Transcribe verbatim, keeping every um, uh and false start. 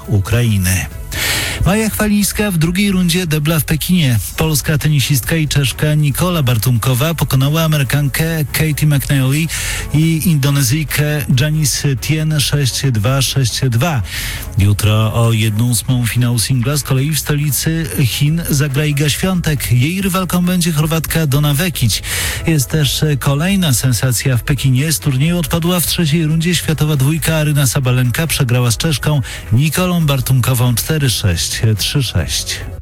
Ukrainy. Maja Chwalińska w drugiej rundzie debla w Pekinie. Polska tenisistka i Czeszka Nikola Bartunkowa pokonała Amerykankę Katie McNally i Indonezyjkę Janice Tien sześć dwa sześć dwa. Jutro o jedną ósmą finału singla z kolei w stolicy Chin zagra Iga Świątek. Jej rywalką będzie Chorwatka Donna Vekić. Jest też kolejna sensacja w Pekinie. Z turnieju odpadła w trzeciej rundzie światowa dwójka Aryna Sabalenka. Przegrała z Czeszką Nikolą Bartunkową cztery sześć trzy sześć.